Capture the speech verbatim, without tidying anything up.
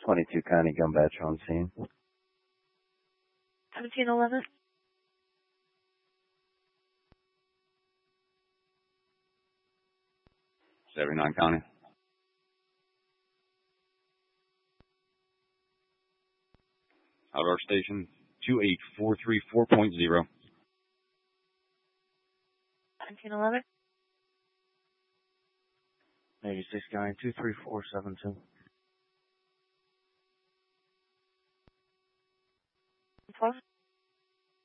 twenty-two County gun batch on scene. seventeen eleven. seventy-nine County. Outdoor station two eight four three four point zero. seventeen eleven. eighty-six County two three four seven two.